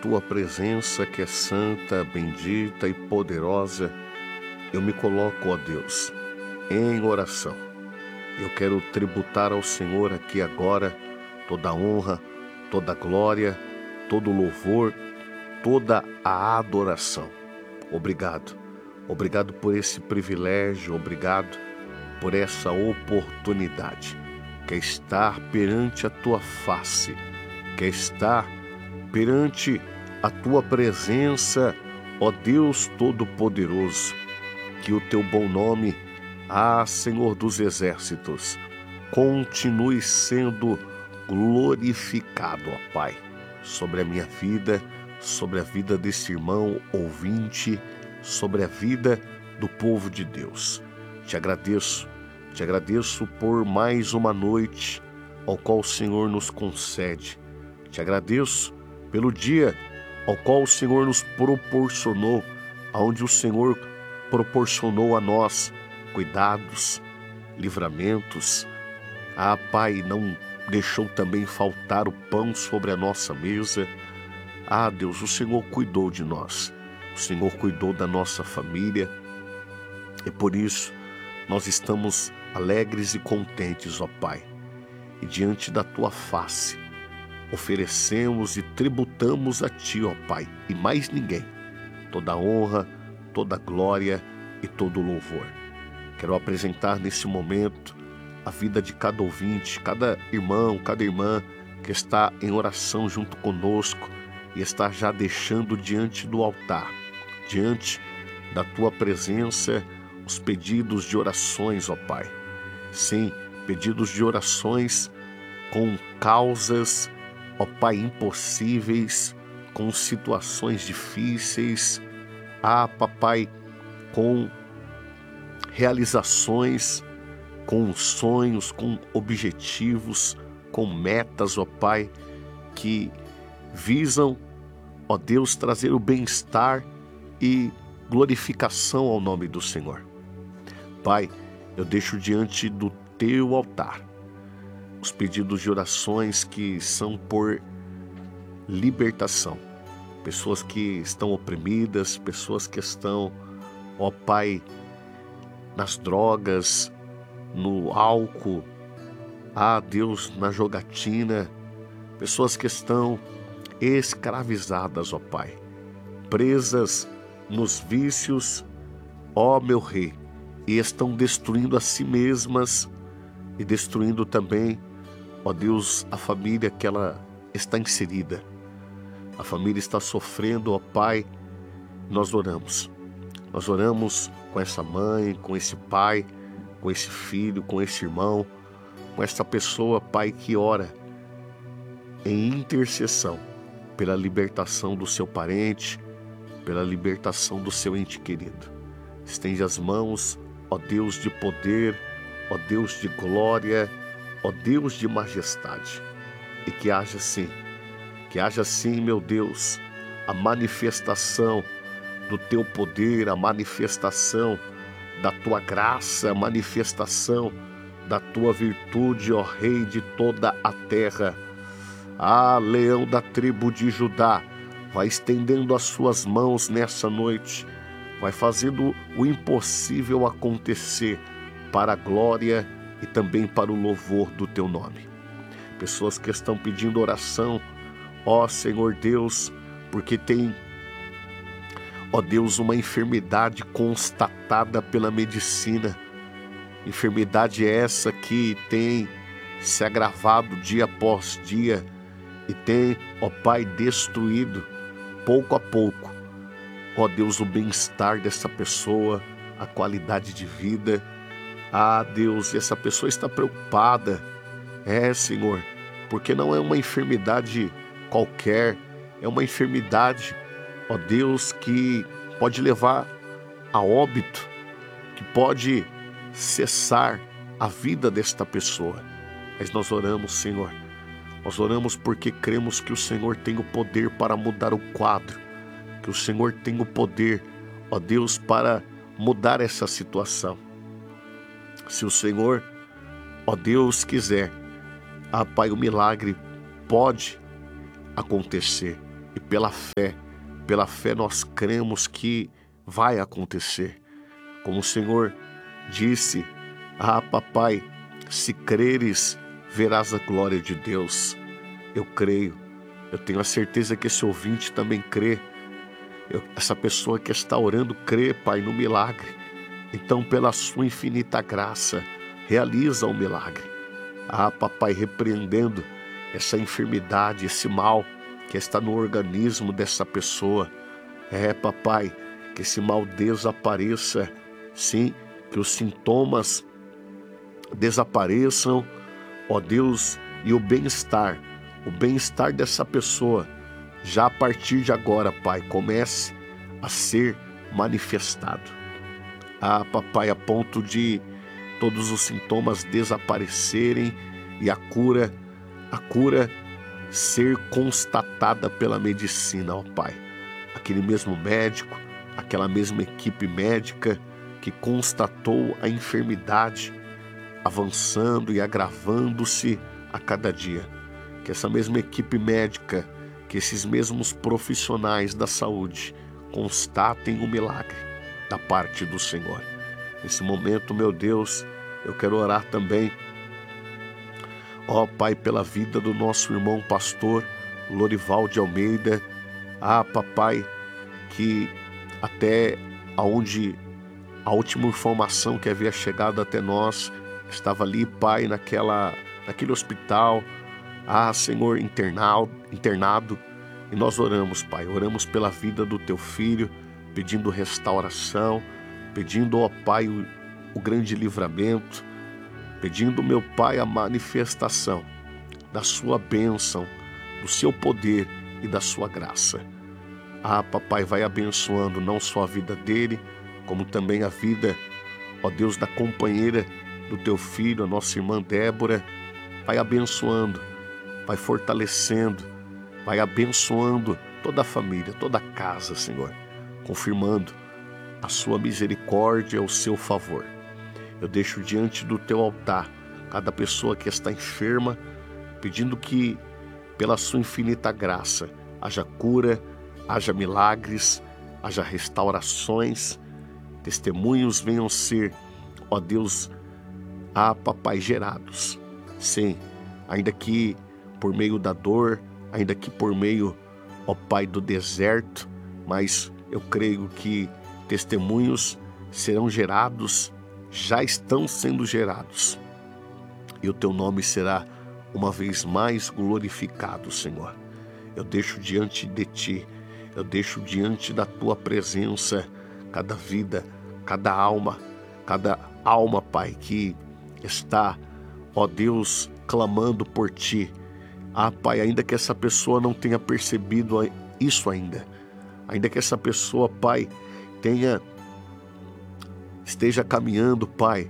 tua presença que é santa, bendita e poderosa, eu me coloco, ó Deus, em oração. Eu quero tributar ao Senhor aqui agora toda a honra, toda a glória, todo o louvor, toda a adoração. Obrigado. Obrigado por esse privilégio, obrigado por essa oportunidade, que é estar perante a tua face, que é estar perante a tua presença, ó Deus Todo-Poderoso. Que o teu bom nome, Senhor dos Exércitos, continue sendo glorificado, ó Pai, sobre a minha vida, sobre a vida desse irmão ouvinte, sobre a vida do povo de Deus. Te agradeço por mais uma noite ao qual o Senhor nos concede. Te agradeço pelo dia ao qual o Senhor nos proporcionou, onde o Senhor proporcionou a nós cuidados, livramentos. Pai, não deixou também faltar o pão sobre a nossa mesa. Deus, o Senhor cuidou de nós, o Senhor cuidou da nossa família, e por isso nós estamos alegres e contentes, ó Pai, e diante da tua face oferecemos e tributamos a ti, ó Pai, e mais ninguém, toda a honra, toda a glória e todo o louvor. Quero apresentar nesse momento a vida de cada ouvinte, cada irmão, cada irmã que está em oração junto conosco e está já deixando diante do altar, diante da tua presença, os pedidos de orações, ó Pai. Sim, pedidos de orações com causas, ó Pai, impossíveis, com situações difíceis, Papai, com realizações, com sonhos, com objetivos, com metas, ó Pai, que visam, ó Deus, trazer o bem-estar e glorificação ao nome do Senhor. Pai, eu deixo diante do teu altar os pedidos de orações que são por libertação. Pessoas que estão oprimidas, pessoas que estão, ó Pai, nas drogas, no álcool, Deus, na jogatina, pessoas que estão escravizadas, ó Pai, presas nos vícios, ó meu Rei, e estão destruindo a si mesmas e destruindo também, ó Deus, a família que ela está inserida. A família está sofrendo, ó Pai. Nós oramos com essa mãe, com esse pai, com esse filho, com esse irmão, com essa pessoa, Pai, que ora em intercessão pela libertação do seu parente, pela libertação do seu ente querido. Estende as mãos, ó Deus de poder, ó Deus de glória, ó Deus de majestade, e que haja sim, meu Deus, a manifestação do teu poder, a manifestação da tua graça, a manifestação da tua virtude, ó Rei de toda a terra. Leão da tribo de Judá, vai estendendo as suas mãos nessa noite, vai fazendo o impossível acontecer para a glória e também para o louvor do teu nome. Pessoas que estão pedindo oração, ó Senhor Deus, porque tem, ó Deus, uma enfermidade constatada pela medicina. Enfermidade essa que tem se agravado dia após dia e tem, ó Pai, destruído pouco a pouco, ó Deus, o bem-estar dessa pessoa, a qualidade de vida. Deus, essa pessoa está preocupada, Senhor, porque não é uma enfermidade qualquer, é uma enfermidade, ó Deus, que pode levar a óbito, que pode cessar a vida desta pessoa. Mas nós oramos, Senhor, nós oramos porque cremos que o Senhor tem o poder para mudar o quadro, que o Senhor tem o poder, ó Deus, para mudar essa situação. Se o Senhor, ó Deus, quiser, Pai, o milagre pode acontecer. e pela fé nós cremos que vai acontecer. Como o Senhor disse, papai, se creres, verás a glória de Deus. Eu creio, eu tenho a certeza que esse ouvinte também crê. Essa pessoa que está orando crê, Pai, no milagre. Então, pela sua infinita graça, realiza o milagre. Papai, repreendendo essa enfermidade, esse mal que está no organismo dessa pessoa. Papai, que esse mal desapareça, sim, que os sintomas desapareçam, ó Deus, e o bem-estar dessa pessoa, já a partir de agora, Pai, comece a ser manifestado. Papai, a ponto de todos os sintomas desaparecerem e a cura ser constatada pela medicina, ó Pai. Aquele mesmo médico, aquela mesma equipe médica que constatou a enfermidade avançando e agravando-se a cada dia. Que essa mesma equipe médica, que esses mesmos profissionais da saúde constatem o milagre da parte do Senhor. Nesse momento, meu Deus, eu quero orar também, ó Pai, pela vida do nosso irmão pastor Lorival de Almeida. Papai, que até onde a última informação que havia chegado até nós, estava ali, Pai, naquele hospital, Senhor, internado, e nós oramos, Pai, oramos pela vida do teu filho, pedindo restauração, pedindo, ó Pai, o grande livramento, pedindo, meu Pai, a manifestação da sua bênção, do seu poder e da sua graça. Papai, vai abençoando não só a vida dele, como também a vida, ó Deus, da companheira do teu filho, a nossa irmã Débora. Vai abençoando, vai fortalecendo, vai abençoando toda a família, toda a casa, Senhor, confirmando a sua misericórdia, o seu favor. Eu deixo diante do teu altar cada pessoa que está enferma, pedindo que, pela sua infinita graça, haja cura, haja milagres, haja restaurações, testemunhos venham ser, ó Deus, papai, gerados. Sim, ainda que por meio da dor, ainda que por meio, ó Pai, do deserto, mas eu creio que testemunhos serão gerados, já estão sendo gerados, e o teu nome será uma vez mais glorificado, Senhor. Eu deixo diante de ti, eu deixo diante da tua presença cada vida, cada alma, Pai, que está, ó Deus, clamando por ti. Pai, ainda que essa pessoa não tenha percebido isso ainda que essa pessoa, Pai, esteja caminhando, Pai,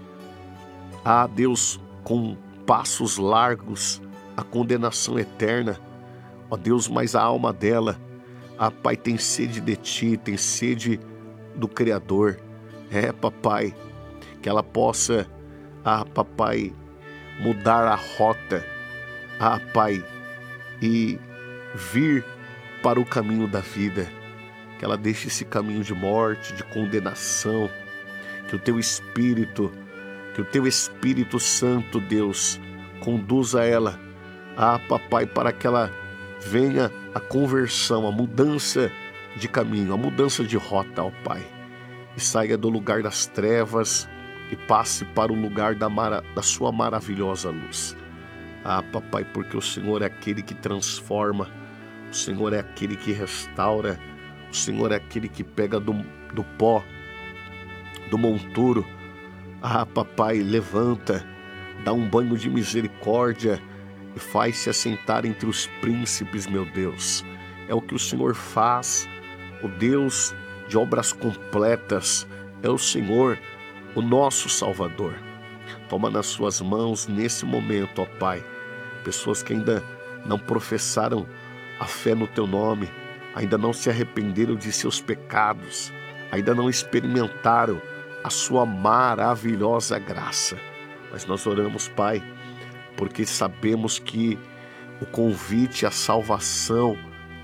Deus, com passos largos, a condenação eterna, ó Deus, mas a alma dela, Pai, tem sede de ti, tem sede do Criador. Papai, que ela possa, papai, mudar a rota, Pai, e vir para o caminho da vida, que ela deixe esse caminho de morte, de condenação, que o teu Espírito Santo, Deus, conduza ela, papai, para que ela venha a conversão, a mudança de caminho, a mudança de rota, ó Pai, e saia do lugar das trevas e passe para o lugar da sua maravilhosa luz. Papai, porque o Senhor é aquele que transforma, o Senhor é aquele que restaura, o Senhor é aquele que pega do pó, do monturo, papai, levanta, dá um banho de misericórdia e faz-se assentar entre os príncipes, meu Deus. É o que o Senhor faz, o Deus de obras completas, é o Senhor, o nosso Salvador. Toma nas suas mãos nesse momento, ó Pai, pessoas que ainda não professaram a fé no teu nome, ainda não se arrependeram de seus pecados, ainda não experimentaram a sua maravilhosa graça. Mas nós oramos, Pai, porque sabemos que o convite à salvação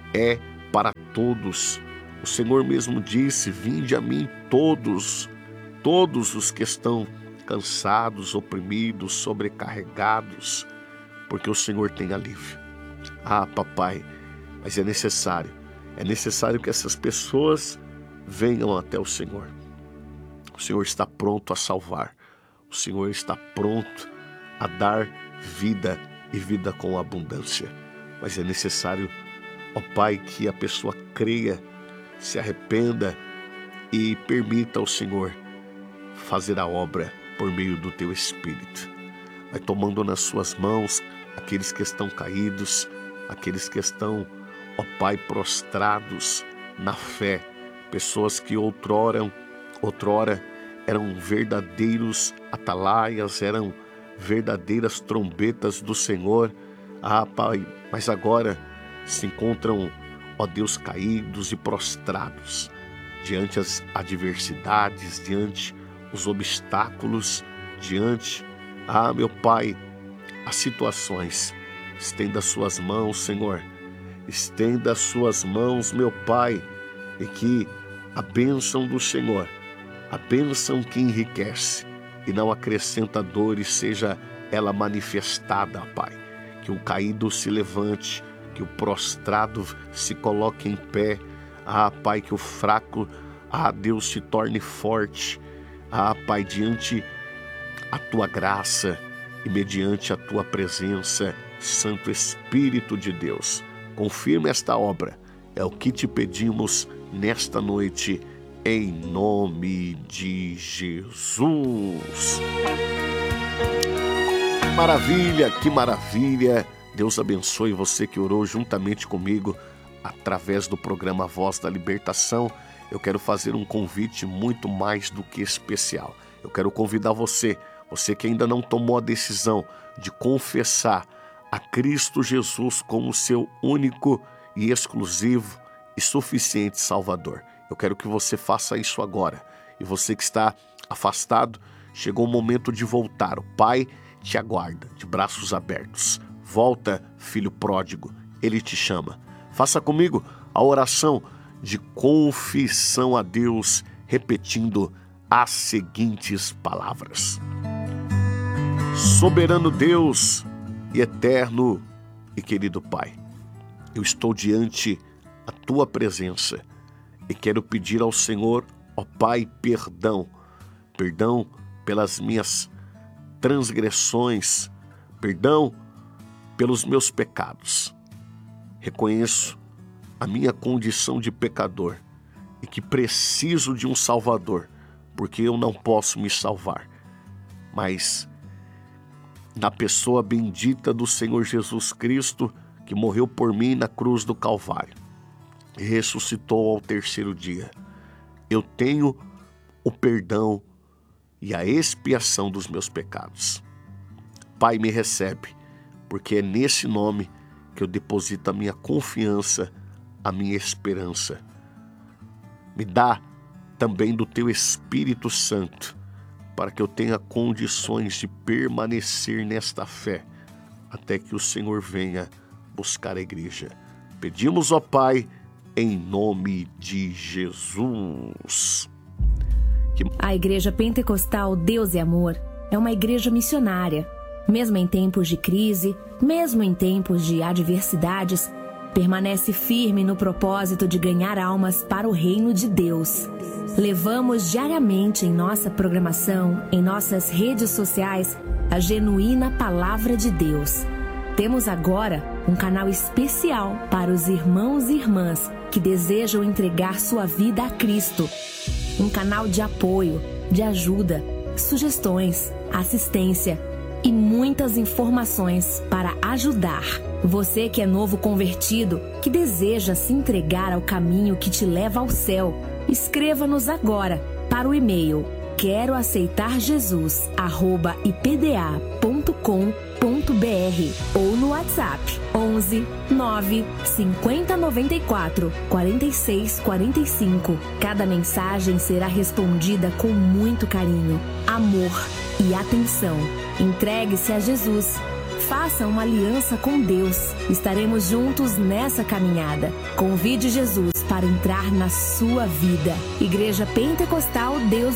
é para todos. O Senhor mesmo disse: vinde a mim todos os que estão cansados, oprimidos, sobrecarregados, porque o Senhor tem alívio. Ah, papai, mas é necessário que essas pessoas venham até o Senhor. O Senhor está pronto a salvar. O Senhor está pronto a dar vida e vida com abundância. Mas é necessário, ó Pai, que a pessoa creia, se arrependa e permita ao Senhor fazer a obra por meio do Teu Espírito. Vai tomando nas suas mãos aqueles que estão caídos, aqueles que estão, ó Pai, prostrados na fé, pessoas que outrora eram verdadeiros atalaias, eram verdadeiras trombetas do Senhor. Ah, Pai, mas agora se encontram, ó Deus, caídos e prostrados diante as adversidades, diante os obstáculos, diante, meu Pai, as situações. Estenda as suas mãos, Senhor. Estenda as suas mãos, meu Pai, e que a bênção do Senhor, a bênção que enriquece e não acrescenta dores, seja ela manifestada, Pai. Que o caído se levante, que o prostrado se coloque em pé. Pai, que o fraco, Deus, se torne forte. Pai, diante a Tua graça e mediante a Tua presença, Santo Espírito de Deus, confirma esta obra. É o que te pedimos nesta noite, em nome de Jesus. Maravilha, que maravilha. Deus abençoe você que orou juntamente comigo através do programa Voz da Libertação. Eu quero fazer um convite muito mais do que especial. Eu quero convidar você que ainda não tomou a decisão de confessar a Cristo Jesus como seu único e exclusivo e suficiente Salvador. Eu quero que você faça isso agora. E você que está afastado, chegou o momento de voltar. O Pai te aguarda, de braços abertos. Volta, filho pródigo, Ele te chama. Faça comigo a oração de confissão a Deus, repetindo as seguintes palavras: Soberano Deus e eterno e querido Pai, eu estou diante a Tua presença e quero pedir ao Senhor, ó Pai, perdão pelas minhas transgressões, perdão pelos meus pecados. Reconheço a minha condição de pecador e que preciso de um Salvador, porque eu não posso me salvar. Mas na pessoa bendita do Senhor Jesus Cristo, que morreu por mim na cruz do Calvário e ressuscitou ao terceiro dia, eu tenho o perdão e a expiação dos meus pecados. Pai, me recebe, porque é nesse nome que eu deposito a minha confiança, a minha esperança. Me dá também do Teu Espírito Santo, para que eu tenha condições de permanecer nesta fé, até que o Senhor venha buscar a igreja. Pedimos, ó Pai, em nome de Jesus. A Igreja Pentecostal Deus e Amor é uma igreja missionária. Mesmo em tempos de crise, mesmo em tempos de adversidades, permanece firme no propósito de ganhar almas para o reino de Deus. Levamos diariamente em nossa programação, em nossas redes sociais, a genuína Palavra de Deus. Temos agora um canal especial para os irmãos e irmãs que desejam entregar sua vida a Cristo. Um canal de apoio, de ajuda, sugestões, assistência e muitas informações para ajudar. Você que é novo convertido, que deseja se entregar ao caminho que te leva ao céu, escreva-nos agora para o e-mail queroaceitarjesus@ipda.com.br ou no WhatsApp 11 9 50 94 46 45. Cada mensagem será respondida com muito carinho, amor e atenção. Entregue-se a Jesus. faça uma aliança com Deus. Estaremos juntos nessa caminhada. Convide Jesus para entrar na sua vida. Igreja Pentecostal Deus